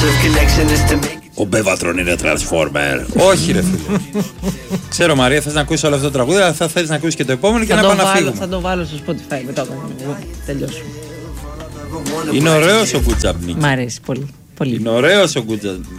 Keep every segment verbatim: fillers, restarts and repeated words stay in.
Ο Μπέβατρον είναι Transformer. Όχι, ρε φίλε. Ξέρω, Μαρία, θες να ακούσεις όλο αυτό το τραγούδι, αλλά θα θέλεις να ακούσεις και το επόμενο και θα να πάμε να βάλω, φύγουμε. Θα το βάλω στο Spotify μετά όταν τελειώσουμε. Είναι ωραίος ο Κουτσαμπνίκης. Μ' αρέσει πολύ. πολύ. Είναι ωραίος ο Κουτσαμπνίκης.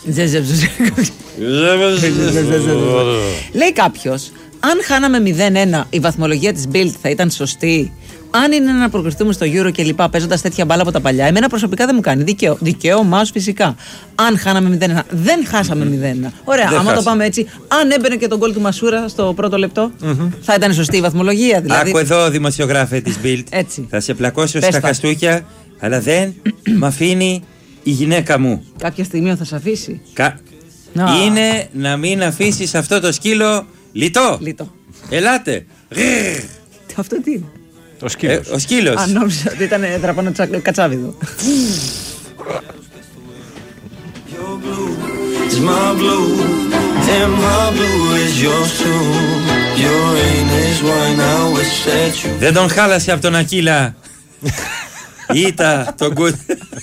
Λέει κάποιος, αν χάναμε μηδέν ένα, η βαθμολογία της Bild θα ήταν σωστή. Αν είναι να προκριθούμε στο Euro και λοιπά, παίζοντας τέτοια μπάλα από τα παλιά, εμένα προσωπικά δεν μου κάνει δικαίω. Δικαίωμά σου φυσικά. Αν χάναμε μηδέν ένα, δεν χάσαμε μηδέν ένα. Ωραία, δεν άμα χάσα. το πάμε έτσι, αν έμπαινε και τον γκολ του Μασούρα στο πρώτο λεπτό, mm-hmm. θα ήταν σωστή η βαθμολογία. Δηλαδή... Άκου εδώ, δημοσιογράφε της Bild. Έτσι. Θα σε πλακώσω Πες στα τα. χαστούκια, αλλά δεν μ' αφήνει η γυναίκα μου. Κάποια στιγμή θα σε αφήσει. Κα... Να. Είναι να μην αφήσεις αυτό το σκύλο λιτό. Λίτο. Ελάτε. Αυτό τι είναι. Ο σκύλος. Ε, ο σκύλος. Αν νόμιζα ότι ήταν δραπάνο τσα... κατσάβιδο. Δεν τον χάλασε από τον Ακύλα. Ήτα τον κου...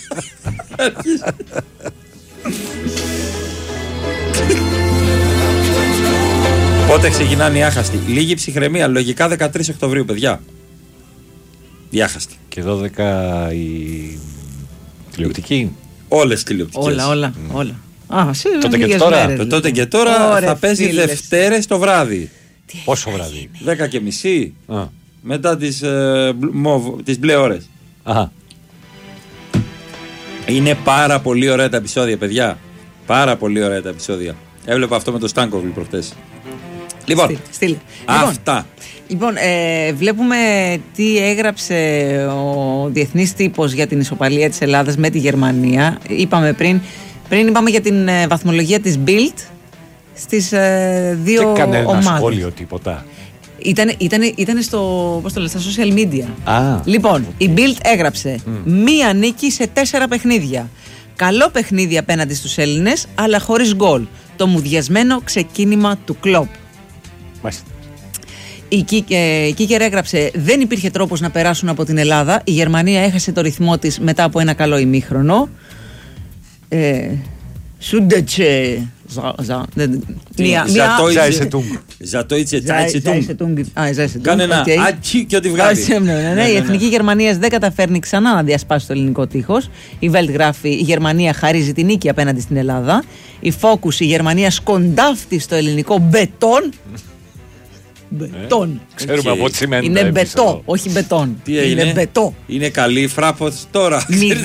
Πότε ξεκινάνε οι άχαστοι? Λίγη ψυχραιμία, λογικά δεκατρείς Οκτωβρίου, παιδιά. Οι άχαστοι. Και δώδεκα η τηλεοπτική. Όλες τηλεοπτικές. Όλα, όλα, mm. όλα. Α, σίγουρα. Τότε και τώρα. Μέρες, Το τότε και τώρα Ωραία, θα παίζει φίλες. Δευτέρες το βράδυ. Πόσο βράδυ? Δέκα και μισή. Α. Μετά τις, ε, μοβ, τις μπλε ώρες. Αχα. Είναι πάρα πολύ ωραία τα επεισόδια, παιδιά. Πάρα πολύ ωραία τα επεισόδια. Έβλεπα αυτό με το Στάνκοβλ προχτές. Λοιπόν, Στείλε. αυτά. Λοιπόν, ε, βλέπουμε τι έγραψε ο διεθνής τύπος για την ισοπαλία της Ελλάδας με τη Γερμανία. Είπαμε πριν, πριν είπαμε για την ε, βαθμολογία της Bild στις ε, δύο Δεν έκανε ένα ομάδες. σχόλιο τίποτα. Ήτανε, ήτανε, ήτανε στο, πώς το λες, στα social media. Α. Λοιπόν, η Bild έγραψε mm. μία νίκη σε τέσσερα παιχνίδια. Καλό παιχνίδι απέναντι στους Έλληνες, αλλά χωρίς γκολ. Το μουδιασμένο ξεκίνημα του Κλοπ. Μάλιστα. Η, Κίκε, η Κίκερ έγραψε: δεν υπήρχε τρόπος να περάσουν από την Ελλάδα. Η Γερμανία έχασε το ρυθμό της μετά από ένα καλό ημίχρονο. Ε, Σούντετσε. Ζατόιτσε Τσάιτσετούγκ. Κάνε ένα Okay. ατσι και ό,τι βγάζει. Ναι, η Εθνική Γερμανία δεν καταφέρνει ξανά να διασπάσει το ελληνικό τείχος. Η Welt γράφει: η Γερμανία χαρίζει τη νίκη απέναντι στην Ελλάδα. Η Focus: η Γερμανία σκοντάφτει στο ελληνικό μπετόν. Μπετόν. Ξέρουμε από τι σημαίνει. Είναι μπετό, όχι μπετόν. Τι είναι μπετό. Είναι καλή η Φράποτ τώρα.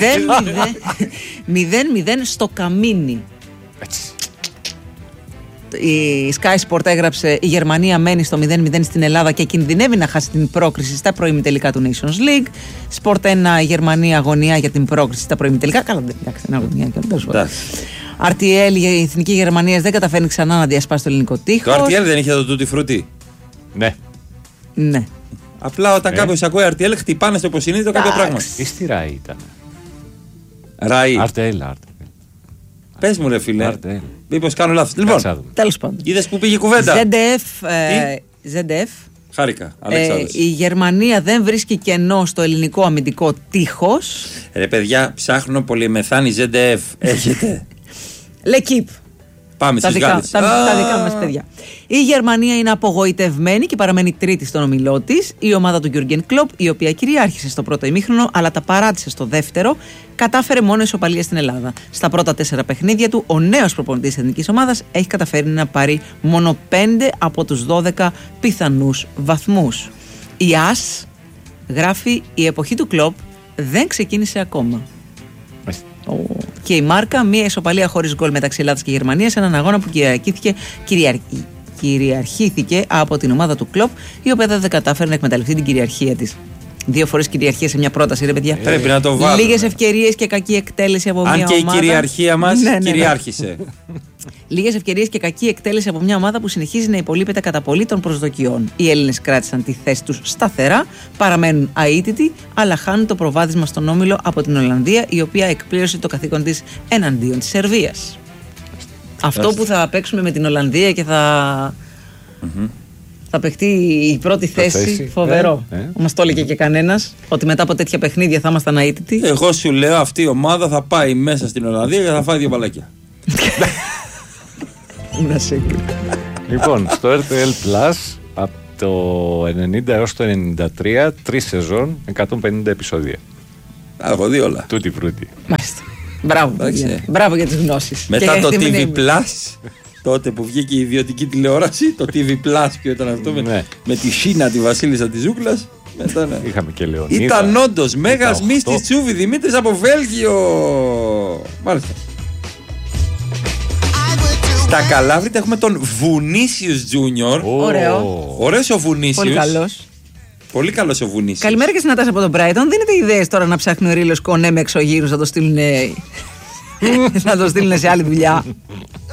μηδέν μηδέν στο καμίνι. Έτσι. Η Sky Sport έγραψε: η Γερμανία μένει στο μηδέν μηδέν στην Ελλάδα και κινδυνεύει να χάσει την πρόκριση στα προημιτελικά του Nations League. Sport ένα: η Γερμανία αγωνιά για την πρόκριση στα προημιτελικά. Καλά, εντάξει, είναι αγωνιά και αυτό. αρ τι ελ: η Εθνική Γερμανία δεν καταφέρνει ξανά να διασπάσει το ελληνικό τείχος. Το αρ τι ελ δεν είχε το τούτι φρούτι. Ναι. Ναι. Απλά όταν ε. κάποιος ακούει αρ τι ελ χτυπάνε στο υποσυνείδητο κάποιο πράγμα. Ή στη ΡΑΗ ήταν. ΡΑΗ. Αρτέλ, Πες μου ρε φίλε. Αρτέλ. Μήπως κάνω λάθος. Λοιπόν, Τέλος πάντων. είδες που πήγε η κουβέντα. ζετ εφ. Ε, ζετ εφ. Χάρηκα, Ε, Αλεξάνδρος. η Γερμανία δεν βρίσκει κενό στο ελληνικό αμυντικό τείχος. Ρε παιδιά, ψάχνω πολυμεθάνη ζετ εφ. Έχετε. L'Equipe. Πάμε Τα στις δικά, Γάλλες. τα, τα δικά μας παιδιά. Η Γερμανία είναι απογοητευμένη και παραμένει τρίτη στον ομιλό της. Η ομάδα του Γιούργεν Κλοπ, η οποία κυριάρχησε στο πρώτο ημίχρονο, αλλά τα παράτησε στο δεύτερο, κατάφερε μόνο ισοπαλία στην Ελλάδα. Στα πρώτα τέσσερα παιχνίδια του, ο νέος προπονητής της εθνικής ομάδας έχει καταφέρει να πάρει μόνο πέντε από τους δώδεκα πιθανούς βαθμούς. Η ΑΣ γράφει: η εποχή του Κλοπ δεν ξεκίνησε ακόμα. Oh. Και η Μάρκα, μία ισοπαλία χωρίς γκολ μεταξύ Ελλάδας και Γερμανίας σε έναν αγώνα που κυριαρχήθηκε, κυριαρ... κυριαρχήθηκε από την ομάδα του Κλοπ, η οποία δεν κατάφερε να εκμεταλλευτεί την κυριαρχία της. Δύο φορές κυριαρχία σε μια πρόταση, ρε παιδιά. Πρέπει να το βάλουμε. Λίγες ευκαιρίες και κακή εκτέλεση από Αν μια και ομάδα. η κυριαρχία μας ναι, ναι, ναι. κυριάρχησε. Λίγες ευκαιρίες και κακή εκτέλεση από μια ομάδα που συνεχίζει να υπολείπεται κατά πολύ των προσδοκιών. Οι Έλληνες κράτησαν τη θέση τους σταθερά, παραμένουν αίτητοι, αλλά χάνουν το προβάδισμα στον όμιλο από την Ολλανδία, η οποία εκπλήρωσε το καθήκον της εναντίον της Σερβίας. Αυτό που θα παίξουμε με την Ολλανδία και θα. Mm-hmm. θα παιχτεί η πρώτη θέση. θέση. Φοβερό. Ε, ε. Μας το έλεγε και κανένας ότι μετά από τέτοια παιχνίδια θα ήμασταν αίτητοι. Εγώ σου λέω αυτή η ομάδα θα πάει μέσα στην Ολλανδία και θα φάει δύο μπαλάκια. Να σε έκρυβε. Λοιπόν, στο αρ τι ελ Plus από το ενενήντα έως το ενενήντα τρία, τρεις σεζόν, εκατόν πενήντα επεισόδια. Α, έχω δει όλα. Τούτη φρούτη. Μάλιστα. Μπράβο, Εντάξει. παιδιά. Μπράβο για τις γνώσεις. Μετά Και το τι τι βι μνήμη. Plus, τότε που βγήκε η ιδιωτική τηλεόραση, το τι βι Plus, ποιο ήταν αυτό, με, Ναι. με τη Σίνα, τη βασίλισσα της Ζούγκλας. Μετά, ναι. Είχαμε και Λεωνίδα. Ήταν όντως μέγας δεκαοκτώ. μύστης Τσούβι Δημήτρης από Βέλγιο. Μάλιστα. Στα Καλάβρητα έχουμε τον Βουνίσιους Τζούνιορ. Ω, Ωραίο. Ωραίος ο Βουνίσιους. Πολύ καλός. Πολύ καλός ο Βουνίσιους. Καλημέρα και στην Νατάσα από τον Brighton. Δίνετε ιδέες τώρα να ψάχνει ο Ρήλος Κονέ με εξωγύρους να το στείλουν. Να το στείλουν σε άλλη δουλειά.